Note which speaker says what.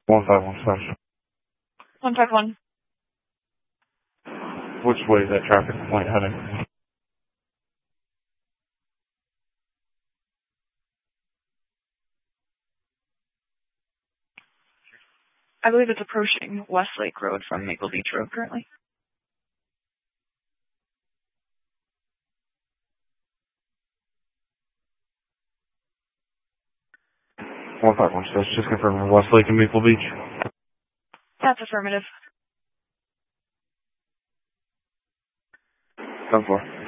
Speaker 1: 151 special.
Speaker 2: 151.
Speaker 1: Which way is that traffic complaint heading?
Speaker 2: I believe it's approaching Westlake Road from Maple Beach Road currently.
Speaker 1: One five one special. Just confirming Westlake and Maple Beach.
Speaker 2: That's affirmative.
Speaker 1: 10-4.